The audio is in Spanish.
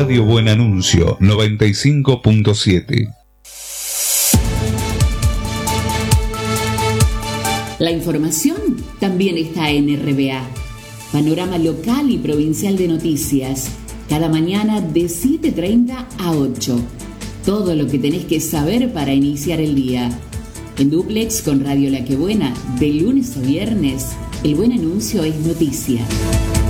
Radio Buen Anuncio 95.7. La información también está en RBA. Panorama local y provincial de noticias. Cada mañana de 7:30 a 8. Todo lo que tenés que saber para iniciar el día. En dúplex con Radio La Que Buena, de lunes a viernes, el buen anuncio es noticia.